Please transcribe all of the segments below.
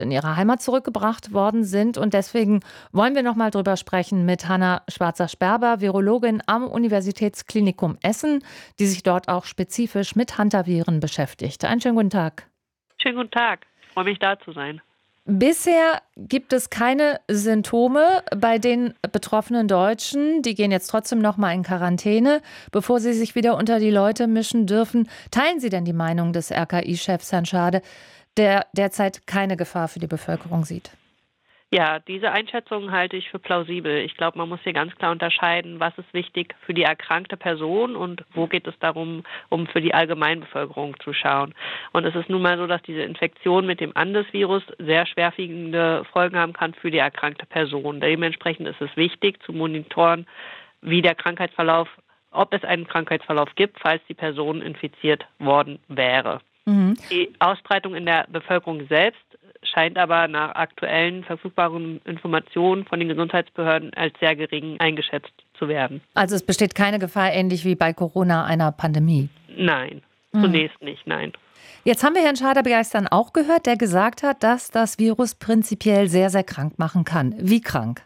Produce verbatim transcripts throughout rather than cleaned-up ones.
in ihre Heimat zurückgebracht worden sind. Und deswegen wollen wir noch mal drüber sprechen mit Hanna Schwarzer-Sperber, Virologin am Universitätsklinikum Essen, die sich dort auch spezifisch mit Hantaviren beschäftigt. Einen schönen guten Tag. Schönen guten Tag. Ich freue mich, da zu sein. Bisher gibt es keine Symptome bei den betroffenen Deutschen. Die gehen jetzt trotzdem noch mal in Quarantäne, bevor sie sich wieder unter die Leute mischen dürfen. Teilen Sie denn die Meinung des R K I-Chefs, Herrn Schade, der derzeit keine Gefahr für die Bevölkerung sieht? Ja, diese Einschätzung halte ich für plausibel. Ich glaube, man muss hier ganz klar unterscheiden, was ist wichtig für die erkrankte Person und wo geht es darum, um für die Allgemeinbevölkerung zu schauen. Und es ist nun mal so, dass diese Infektion mit dem Andesvirus sehr schwerwiegende Folgen haben kann für die erkrankte Person. Dementsprechend ist es wichtig zu monitoren, wie der Krankheitsverlauf, ob es einen Krankheitsverlauf gibt, falls die Person infiziert worden wäre. Mhm. Die Ausbreitung in der Bevölkerung selbst scheint aber nach aktuellen verfügbaren Informationen von den Gesundheitsbehörden als sehr gering eingeschätzt zu werden. Also es besteht keine Gefahr, ähnlich wie bei Corona, einer Pandemie? Nein, hm. zunächst nicht, nein. Jetzt haben wir Herrn Schader begeistern auch gehört, der gesagt hat, dass das Virus prinzipiell sehr, sehr krank machen kann. Wie krank?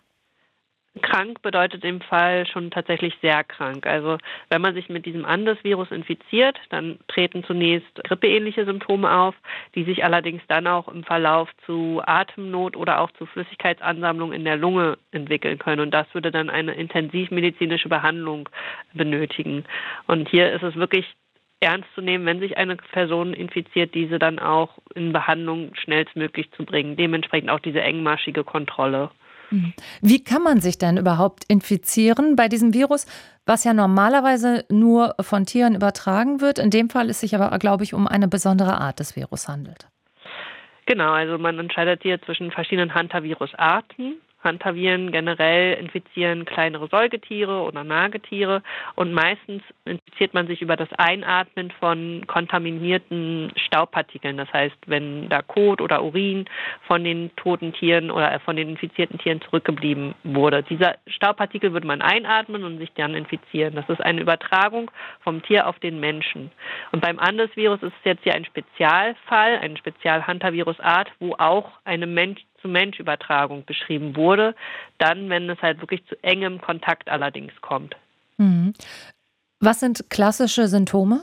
Krank bedeutet im Fall schon tatsächlich sehr krank. Also wenn man sich mit diesem Andesvirus infiziert, dann treten zunächst grippeähnliche Symptome auf, die sich allerdings dann auch im Verlauf zu Atemnot oder auch zu Flüssigkeitsansammlung in der Lunge entwickeln können. Und das würde dann eine intensivmedizinische Behandlung benötigen. Und hier ist es wirklich ernst zu nehmen, wenn sich eine Person infiziert, diese dann auch in Behandlung schnellstmöglich zu bringen. Dementsprechend auch diese engmaschige Kontrolle. Wie kann man sich denn überhaupt infizieren bei diesem Virus, was ja normalerweise nur von Tieren übertragen wird? In dem Fall ist es sich aber, glaube ich, um eine besondere Art des Virus handelt. Genau, also man unterscheidet hier zwischen verschiedenen Hantavirus-Arten. Hantaviren generell infizieren kleinere Säugetiere oder Nagetiere und meistens infiziert man sich über das Einatmen von kontaminierten Staubpartikeln. Das heißt, wenn da Kot oder Urin von den toten Tieren oder von den infizierten Tieren zurückgeblieben wurde. Dieser Staubpartikel würde man einatmen und sich dann infizieren. Das ist eine Übertragung vom Tier auf den Menschen. Und beim Andesvirus ist es jetzt hier ein Spezialfall, eine Spezial-Hantavirus-Art, wo auch eine Mensch Mensch-Übertragung beschrieben wurde, dann, wenn es halt wirklich zu engem Kontakt allerdings kommt. Mhm. Was sind klassische Symptome?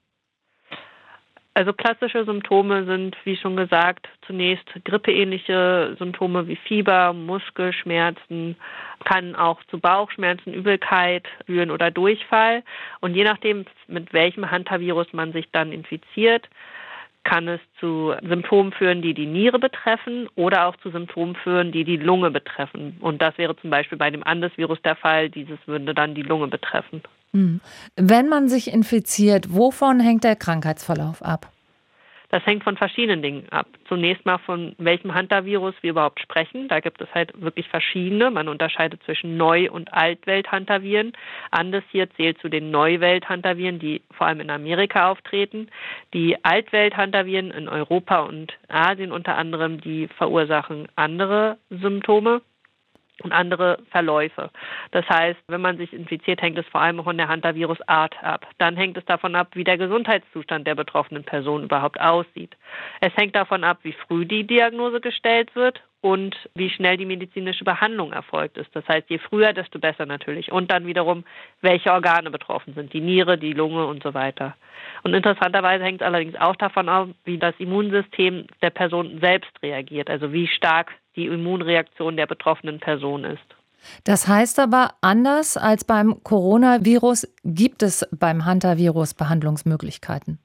Also klassische Symptome sind, wie schon gesagt, zunächst grippeähnliche Symptome wie Fieber, Muskelschmerzen, kann auch zu Bauchschmerzen, Übelkeit führen oder Durchfall. Und je nachdem, mit welchem Hantavirus man sich dann infiziert, kann es zu Symptomen führen, die die Niere betreffen oder auch zu Symptomen führen, die die Lunge betreffen. Und das wäre zum Beispiel bei dem Andesvirus der Fall. Dieses würde dann die Lunge betreffen. Hm. Wenn man sich infiziert, wovon hängt der Krankheitsverlauf ab? Das hängt von verschiedenen Dingen ab. Zunächst mal von welchem Hantavirus wir überhaupt sprechen. Da gibt es halt wirklich verschiedene. Man unterscheidet zwischen Neu- und Altwelt-Hantaviren. Andes hier zählt zu den Neuwelt-Hantaviren, die vor allem in Amerika auftreten. Die Altwelt-Hantaviren in Europa und Asien unter anderem, die verursachen andere Symptome und andere Verläufe. Das heißt, wenn man sich infiziert, hängt es vor allem von der Hantavirus-Art ab. Dann hängt es davon ab, wie der Gesundheitszustand der betroffenen Person überhaupt aussieht. Es hängt davon ab, wie früh die Diagnose gestellt wird und wie schnell die medizinische Behandlung erfolgt ist. Das heißt, je früher, desto besser natürlich. Und dann wiederum, welche Organe betroffen sind, die Niere, die Lunge und so weiter. Und interessanterweise hängt es allerdings auch davon ab, wie das Immunsystem der Person selbst reagiert, also wie stark die Immunreaktion der betroffenen Person ist. Das heißt aber, anders als beim Coronavirus gibt es beim Hantavirus Behandlungsmöglichkeiten?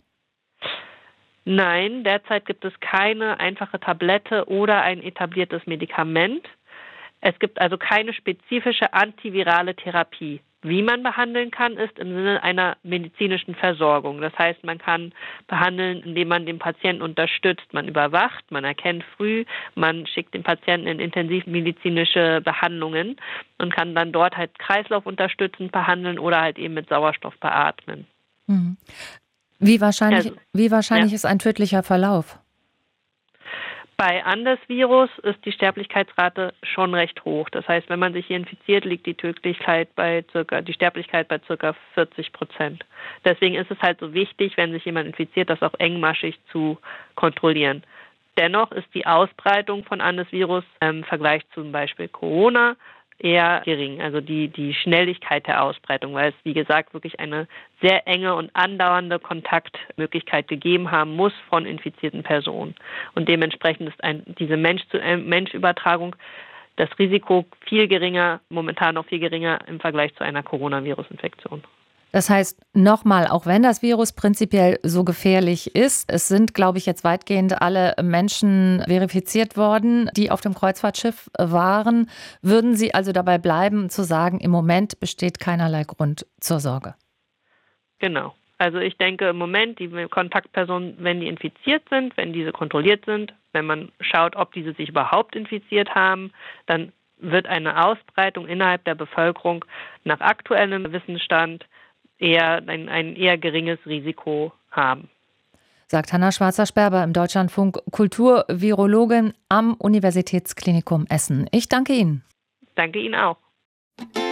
Nein, derzeit gibt es keine einfache Tablette oder ein etabliertes Medikament. Es gibt also keine spezifische antivirale Therapie. Wie man behandeln kann, ist im Sinne einer medizinischen Versorgung. Das heißt, man kann behandeln, indem man den Patienten unterstützt. Man überwacht, man erkennt früh, man schickt den Patienten in intensivmedizinische Behandlungen und kann dann dort halt kreislaufunterstützend behandeln oder halt eben mit Sauerstoff beatmen. Mhm. Wie wahrscheinlich, also, wie wahrscheinlich ja. ist ein tödlicher Verlauf? Bei Andesvirus ist die Sterblichkeitsrate schon recht hoch. Das heißt, wenn man sich hier infiziert, liegt die Tödlichkeit bei circa, die Sterblichkeit bei circa vierzig Prozent. Deswegen ist es halt so wichtig, wenn sich jemand infiziert, das auch engmaschig zu kontrollieren. Dennoch ist die Ausbreitung von Andes-Virus im Vergleich zum Beispiel Corona eher gering, also die, die Schnelligkeit der Ausbreitung, weil es, wie gesagt, wirklich eine sehr enge und andauernde Kontaktmöglichkeit gegeben haben muss von infizierten Personen. Und dementsprechend ist ein, diese Mensch-zu-Mensch-Übertragung das Risiko viel geringer, momentan noch viel geringer im Vergleich zu einer Coronavirus-Infektion. Das heißt, nochmal, auch wenn das Virus prinzipiell so gefährlich ist, es sind, glaube ich, jetzt weitgehend alle Menschen verifiziert worden, die auf dem Kreuzfahrtschiff waren. Würden Sie also dabei bleiben, zu sagen, im Moment besteht keinerlei Grund zur Sorge? Genau. Also ich denke im Moment, die Kontaktpersonen, wenn die infiziert sind, wenn diese kontrolliert sind, wenn man schaut, ob diese sich überhaupt infiziert haben, dann wird eine Ausbreitung innerhalb der Bevölkerung nach aktuellem Wissensstand eher ein, ein eher geringes Risiko haben. Sagt Hanna Schwarzer-Sperber im Deutschlandfunk, Kulturvirologin am Universitätsklinikum Essen. Ich danke Ihnen. Danke Ihnen auch.